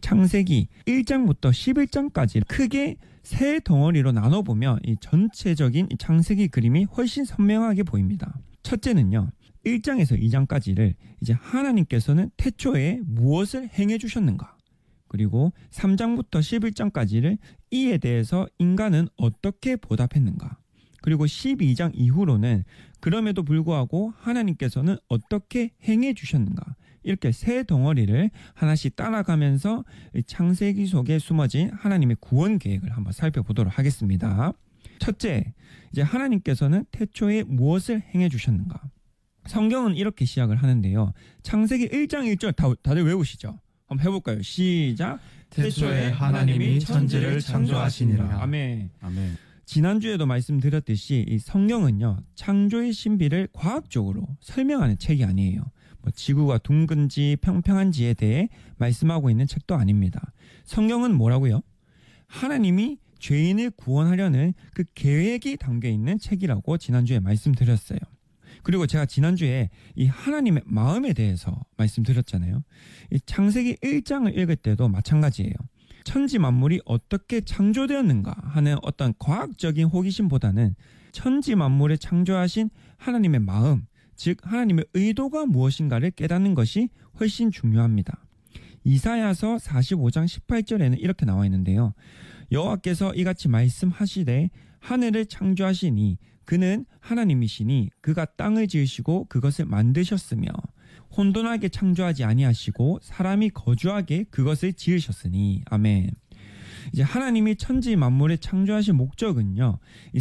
창세기 1장부터 11장까지 크게 세 덩어리로 나눠보면 이 전체적인 창세기 그림이 훨씬 선명하게 보입니다. 첫째는요, 1장에서 2장까지를 이제 하나님께서는 태초에 무엇을 행해 주셨는가, 그리고 3장부터 11장까지를 이에 대해서 인간은 어떻게 보답했는가, 그리고 12장 이후로는 그럼에도 불구하고 하나님께서는 어떻게 행해 주셨는가, 이렇게 세 덩어리를 하나씩 따라가면서 창세기 속에 숨어진 하나님의 구원 계획을 한번 살펴보도록 하겠습니다. 첫째, 이제 하나님께서는 태초에 무엇을 행해 주셨는가. 성경은 이렇게 시작을 하는데요. 창세기 1장 1절 다들 외우시죠? 한번 해볼까요? 시작. 태초에 하나님이 천지를 창조하시니라. 아멘. 아멘. 지난주에도 말씀드렸듯이 이 성경은요, 창조의 신비를 과학적으로 설명하는 책이 아니에요. 지구가 둥근지 평평한지에 대해 말씀하고 있는 책도 아닙니다. 성경은 뭐라고요? 하나님이 죄인을 구원하려는 그 계획이 담겨 있는 책이라고 지난주에 말씀드렸어요. 그리고 제가 지난주에 이 하나님의 마음에 대해서 말씀드렸잖아요. 이 창세기 1장을 읽을 때도 마찬가지예요. 천지 만물이 어떻게 창조되었는가 하는 어떤 과학적인 호기심보다는 천지 만물을 창조하신 하나님의 마음, 즉 하나님의 의도가 무엇인가를 깨닫는 것이 훨씬 중요합니다. 이사야서 45장 18절에는 이렇게 나와 있는데요. 여호와께서 이같이 말씀하시되 하늘을 창조하시니 그는 하나님이시니 그가 땅을 지으시고 그것을 만드셨으며 혼돈하게 창조하지 아니하시고 사람이 거주하게 그것을 지으셨으니. 아멘. 이제 하나님이 천지 만물을 창조하신 목적은요,